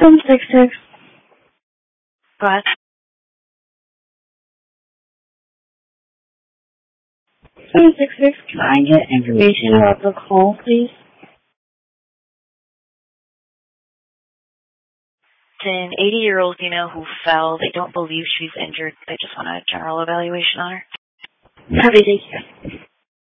766. Go ahead. 766, can I get information about the call, please? It's an 80-year-old female who fell. They don't believe she's injured. They just want a general evaluation on her. Happy, thank you.